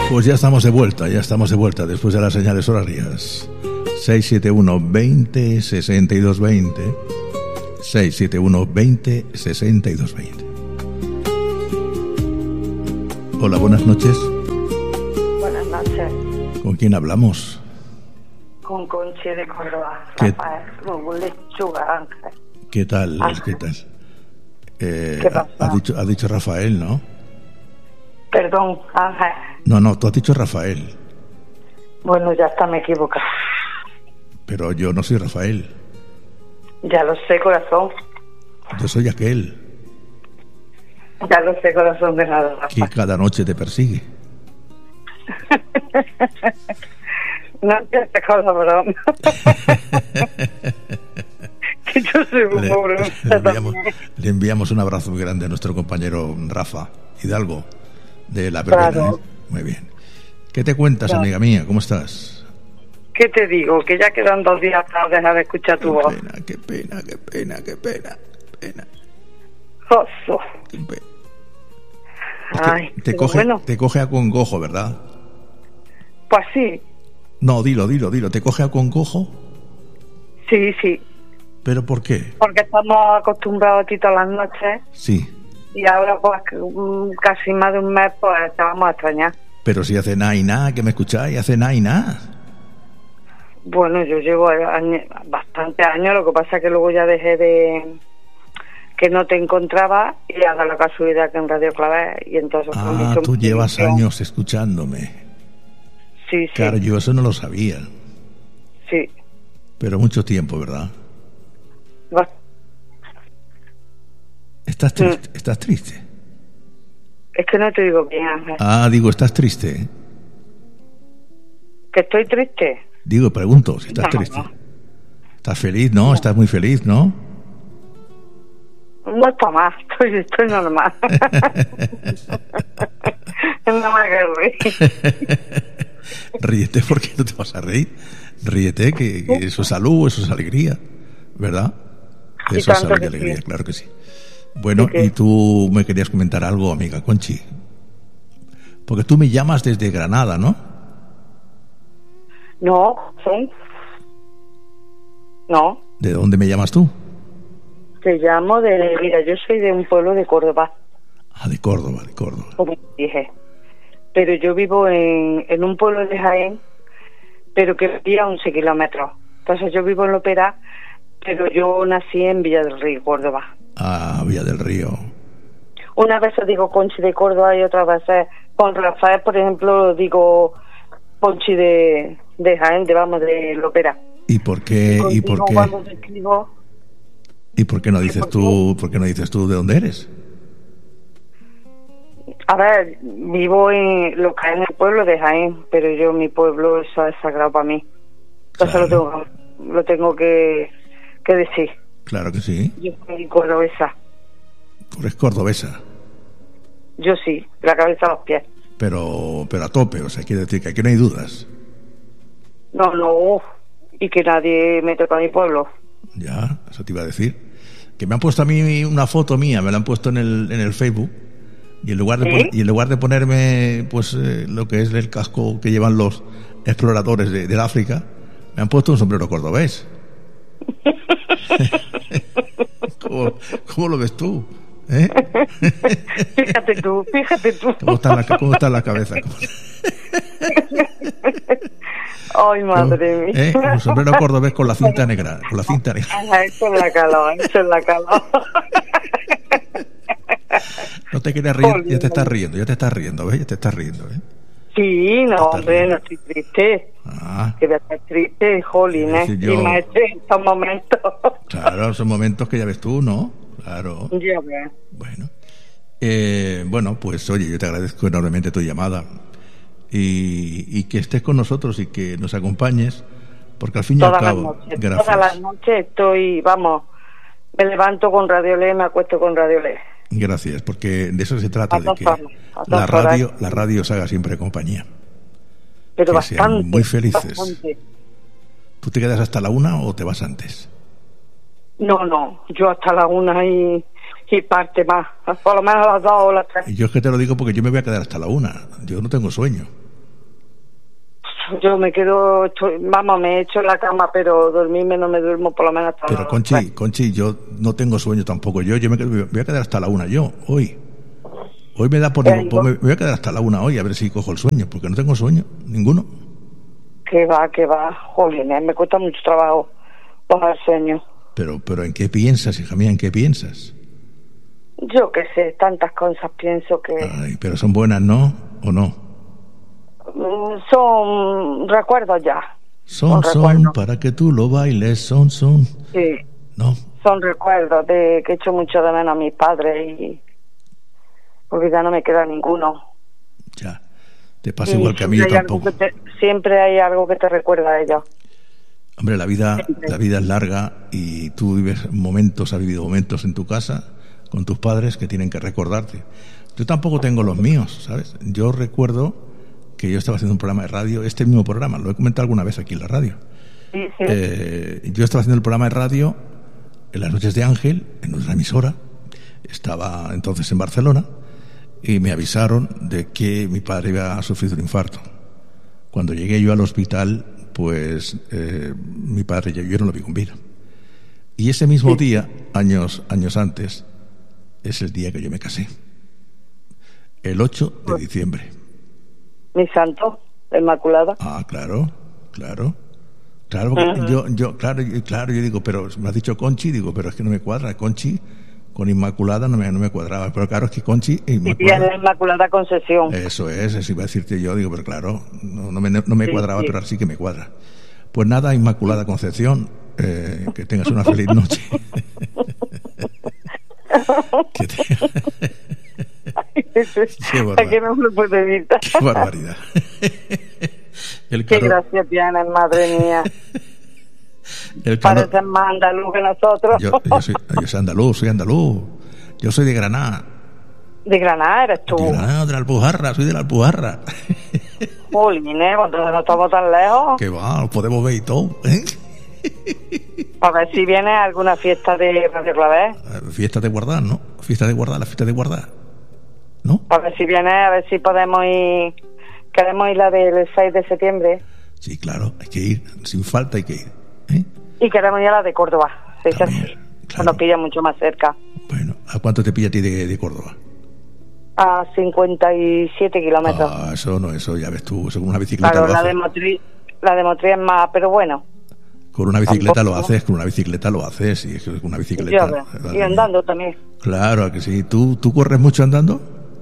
Pues ya estamos de vuelta después de las señales horarias. 671 20 62 20 671 20 62 20. Hola, buenas noches. Buenas noches. ¿Con quién hablamos? Con Conchi de Córdoba. Rafael, con lechuga, Ángel. ¿Qué tal? Ángel. ¿Qué tal? ¿Qué pasa? Has dicho Rafael, ¿no? Perdón, Ángel. No, tú has dicho Rafael. Bueno, ya está, me equivoco. Pero yo no soy Rafael. Ya lo sé, corazón. Yo soy aquel Ya lo sé, corazón de nada, Rafa. que cada noche te persigue. No te con la broma. Que yo soy un pobre. Le enviamos un abrazo muy grande a nuestro compañero Rafa Hidalgo de La Verbena. Claro. Muy bien. ¿Qué te cuentas, Claro. amiga mía? ¿Cómo estás? ¿Qué te digo? Que ya quedan 2 días para dejar de escuchar tu voz. Qué pena. Oso. Qué pena. Es que Ay, te pero bueno, te coge a congojo, ¿verdad? pues sí. No, dilo. ¿Te coge a congojo? Sí. ¿Pero por qué? Porque estamos acostumbrados a ti todas las noches. Sí. Y ahora, pues, casi más de un mes, pues, te vamos a extrañar. Pero si hace nada y nada, que me escucháis, hace nada y nada. Bueno, yo llevo bastantes años, lo que pasa es que luego ya dejé de... que no te encontraba y ha dado la casualidad que en Radio Clave y entonces... Ah, tú llevas años escuchándome. Sí. Claro, yo eso no lo sabía. Sí. Pero mucho tiempo, ¿verdad? Va- ¿Estás triste? ¿Estás triste? Es que no te digo bien, Ángel. Ah, digo, ¿estás triste? ¿Que estoy triste? Digo, pregunto, si estás No. triste. ¿Estás feliz? ¿No? ¿Estás muy feliz? ¿No? No está más, estoy normal. No me hagas reír. Ríete, porque no te vas a reír. Ríete, que eso es salud, eso es alegría, ¿verdad? Y Eso es tanto salud y que alegría, sí. claro que sí. Bueno, ¿Y qué? y tú me querías comentar algo, amiga Conchi. Porque tú me llamas desde Granada, ¿no? No, sí. No, ¿De dónde me llamas tú? te llamo de... Mira, yo soy de un pueblo de Córdoba, Ah, de Córdoba. como dije. Pero yo vivo en un pueblo de Jaén, pero que vivía a 11 kilómetros. Entonces yo vivo en Lopera, pero yo nací en Villa del Río, Córdoba. Ah, Villa del Río. Una vez digo Conchi de Córdoba y otras veces con Rafael, por ejemplo, digo Conchi de Jaén, de Lopera. ¿Y por qué? ¿Y por Contigo qué? cuando te escribo, ¿Y por qué no dices tú? ¿Por qué no dices tú de dónde eres? a ver, vivo en lo que es en el pueblo de Jaén, pero yo mi pueblo eso es sagrado para mí. Entonces Claro. lo tengo que decir. Claro que sí. Yo soy cordobesa. Tú eres cordobesa. Yo sí, la cabeza a los pies. Pero a tope, o sea, quiere decir que aquí no hay dudas. No, y que nadie me toca a mi pueblo. Ya, eso te iba a decir. Que me han puesto a mí una foto mía, me la han puesto en el Facebook. Y en lugar de, ¿Sí? y en lugar de ponerme pues lo que es el casco que llevan los exploradores del África, me han puesto un sombrero cordobés. ¿Cómo lo ves tú? ¿Eh? Fíjate tú. ¿Cómo está la cabeza? Ay, madre mía. Un sombrero cordobés con la cinta negra. Ajá, eso es la calor. No te quieres reír, Jolín, ya te estás riendo, ¿ves? Ya te estás riendo, ¿eh? Sí, no, Estás hombre, riendo. no estoy triste. Ah, Que voy a estar triste, jolín, Es decir, yo- y más en estos momentos. claro, son momentos que ya ves tú, ¿no? Claro. Ya ves. Bueno. Bueno, pues oye, yo te agradezco enormemente tu llamada y que estés con nosotros y que nos acompañes, porque al fin y al Todas las cabo, noches, gracias. todas las noches estoy, vamos, me levanto con Radio Le, me acuesto con Radio Le. Gracias, porque de eso se trata, A de todas que horas, a todas la radio os haga siempre compañía. Pero Que sean bastante. muy felices. Bastante. ¿Tú te quedas hasta la 1 o te vas antes? No, yo hasta la 1 y parte más. Por lo menos a las 2 o las 3. Y yo es que te lo digo porque yo me voy a quedar hasta la 1. Yo no tengo sueño. Yo me quedo, vamos, me echo en la cama, pero dormirme no me duermo por lo menos hasta Pero las 3. Conchi, yo no tengo sueño tampoco. Yo me voy a quedar hasta la 1 yo, hoy. Hoy me da por... me voy a quedar hasta la 1 hoy, a ver si cojo el sueño, porque no tengo sueño, ninguno. Que va, jolines, me cuesta mucho trabajo coger sueño. Pero ¿en qué piensas, hija mía? ¿En qué piensas? Yo qué sé, tantas cosas pienso que... Ay, pero son buenas, ¿no? ¿O no? Son recuerdos ya. Son para que tú lo bailes, son. Sí. ¿No? Son recuerdos de que echo mucho de menos a mis padres y... porque ya no me queda ninguno. Ya. Te pasa igual que a mí, yo tampoco. Siempre hay algo que te recuerda a ellos. Hombre, la vida es larga y tú has vivido momentos en tu casa con tus padres que tienen que recordarte. Yo tampoco tengo los míos, ¿sabes? Yo recuerdo que yo estaba haciendo un programa de radio, este mismo programa, lo he comentado alguna vez aquí en la radio. Sí. Yo estaba haciendo el programa de radio en las noches de Ángel, en nuestra emisora. Estaba entonces en Barcelona y me avisaron de que mi padre había sufrido un infarto. Cuando llegué yo al hospital, pues mi padre yo no lo vi con vida. Y ese mismo día, años antes, es el día que yo me casé. El 8 de diciembre. Mi santo, la Inmaculada. Ah, claro. Claro, yo digo, pero me has dicho Conchi, digo, pero es que no me cuadra. Conchi con Inmaculada no me cuadraba. Pero claro, es que Conchi e Inmaculada. Y la Inmaculada Concepción. Eso iba a decirte yo, digo, pero claro, no me cuadraba, pero ahora sí que me cuadra. Pues nada, Inmaculada Concepción, que tengas una feliz noche. Qué no lo puedo evitar. Qué barbaridad. Qué gracia tienes, madre mía. Pareces más andaluz que nosotros. Yo soy andaluz. Yo soy de Granada. ¿De Granada eres tú? De Granada, de la Alpujarra, soy de la Alpujarra. Jolines, entonces no estamos tan lejos. Que va, lo podemos ver y todo, ¿eh? A ver si viene a alguna fiesta de Radio Clavé. Fiesta de guardar, ¿no? La fiesta de guardar, ¿no? A ver si viene, a ver si podemos ir. Queremos ir la del 6 de septiembre. Sí, claro, hay que ir, sin falta hay que ir, ¿eh? Y queremos ir a la de Córdoba, sí, También, claro. Nos pilla mucho más cerca. Bueno, ¿a cuánto te pilla a ti de Córdoba? A 57 kilómetros. Ah, eso ya ves tú, según una bicicleta. Claro, lo la haces. de Motril es más, pero bueno. Con una bicicleta tampoco. lo haces, y es que con una bicicleta. Y andando también. Claro que sí. ¿Tú corres mucho andando?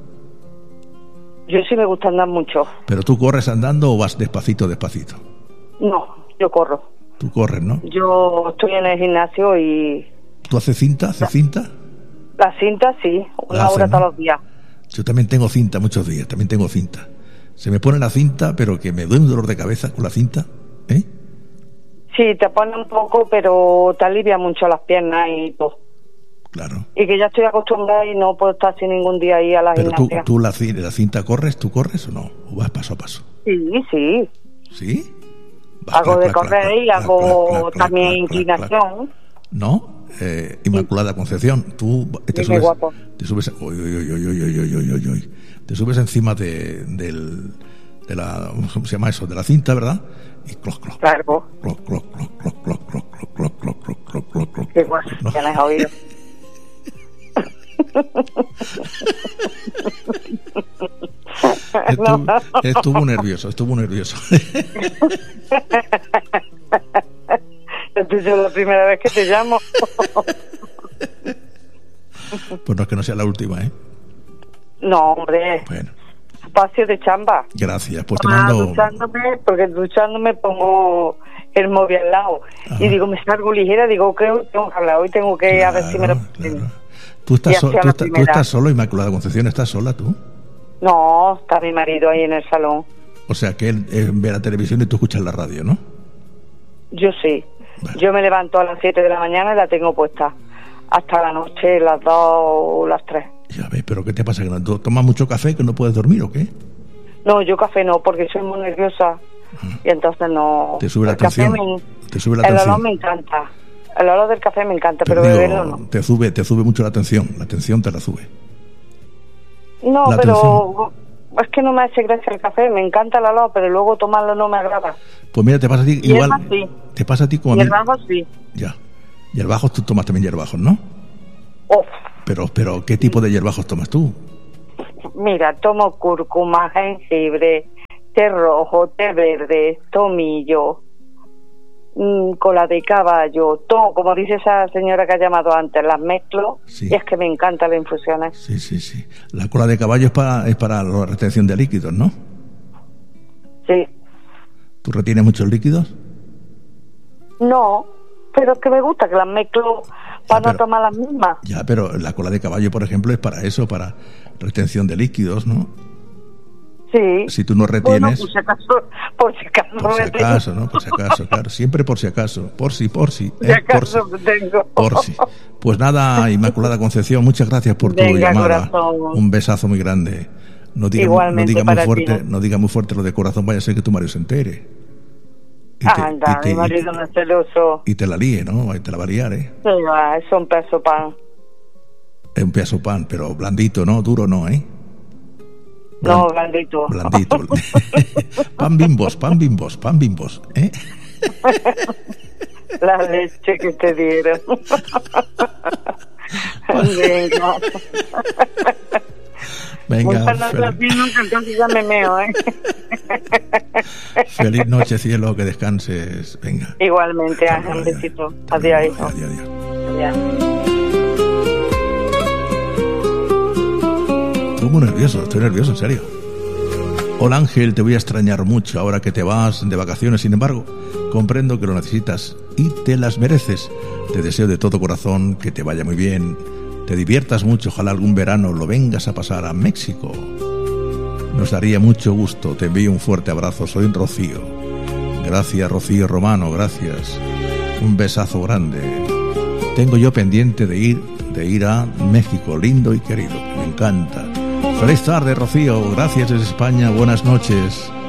Yo sí me gusta andar mucho. ¿Pero tú corres andando o vas despacito? No, yo corro. Tú corres, ¿no? Yo estoy en el gimnasio y... ¿Tú haces cinta? La cinta sí, una hora todos los días. Yo también tengo cinta muchos días, Se me pone la cinta, pero que me duele un dolor de cabeza con la cinta, ¿eh? Sí, te pone un poco, pero te alivia mucho las piernas y todo. Claro. Y que ya estoy acostumbrada y no puedo estar sin ningún día ahí a la gimnasia. Pero tú la cinta corres, ¿tú corres o no? ¿O vas paso a paso? Sí. ¿Sí? Hago de correr y hago también inclinación. ¿No? Inmaculada Concepción, tú te subes, te subes encima de la, ¿cómo se llama eso? De la cinta, ¿verdad? Y cloc. Claro. Cloc. Qué guay, ya no has oído. Estuvo nervioso. Esta es la primera vez que te llamo. Pues no es que no sea la última, ¿eh? No, hombre. Bueno. Espacio de chamba. Gracias, pues te mando... Duchándome pongo el móvil al lado. Ajá. Y digo, me salgo ligera, digo, que hoy tengo que hablar, hoy tengo que claro, a ver si me lo... Claro. ¿Tú estás solo, Inmaculada Concepción? ¿Estás sola tú? No, está mi marido ahí en el salón. O sea, que él ve la televisión y tú escuchas la radio, ¿no? Yo sí. Vale. Yo me levanto a las 7 de la mañana y la tengo puesta hasta la noche, las 2 o las 3. Ya ves, pero ¿qué te pasa? ¿Que no tomas mucho café, que no puedes dormir o qué? No, yo café no, porque soy muy nerviosa y entonces no... ¿Te sube la tensión? El olor me encanta. El olor del café me encanta, pero beberlo no. Te sube mucho la tensión te la sube. No, pero es que no me hace gracia el café, me encanta el helado, pero luego tomarlo no me agrada. Pues mira, te pasa a ti igual. Sí. Te pasa a ti como a mí. Hierbajos sí. Ya. Hierbajos, tú tomas también hierbajos, ¿no? Uf. Pero ¿qué tipo de hierbajos tomas tú? Mira, tomo cúrcuma, jengibre, té rojo, té verde, tomillo, cola de caballo, todo, como dice esa señora que ha llamado antes, las mezclo, Sí. y es que me encantan las infusiones. Sí. La cola de caballo es para la retención de líquidos, ¿no? Sí. ¿Tú retienes muchos líquidos? No, pero es que me gusta que las mezclo para no tomar las mismas. Ya, pero la cola de caballo, por ejemplo, es para eso, para retención de líquidos, ¿no? Sí. Si tú no retienes... Bueno, por si acaso. Por si acaso, ¿no? Por si acaso, claro. Siempre por si acaso. Por si. Por si acaso tengo. Por si. Pues nada, Inmaculada Concepción, muchas gracias por tu llamada. Corazón. Un besazo muy grande. No diga muy fuerte lo de corazón, vaya a ser que tu marido se entere. Mi marido no es celoso. Y te la líe, ¿no? Te la va a liar, ¿eh? Sí, es un pedazo pan. Es un pedazo pan, pero blandito, ¿no? Duro no, ¿eh? No, blandito. Pan bimbos, ¿eh? La leche que te dieron. Venga. Venga. Entonces ya me meo, ¿eh? Feliz noche, cielo, que descanses. Venga. Igualmente, Ángel, un besito. Adiós, hijo. Adiós. Estoy muy nervioso, en serio. Hola Ángel, te voy a extrañar mucho ahora que te vas de vacaciones, sin embargo, comprendo que lo necesitas y te las mereces. Te deseo de todo corazón que te vaya muy bien, te diviertas mucho, ojalá algún verano lo vengas a pasar a México. Nos daría mucho gusto, te envío un fuerte abrazo, soy Rocío. Gracias Rocío Romano, gracias. Un besazo grande. Tengo yo pendiente de ir a México, lindo y querido, me encanta. Feliz tarde, Rocío. Gracias desde España. Buenas noches.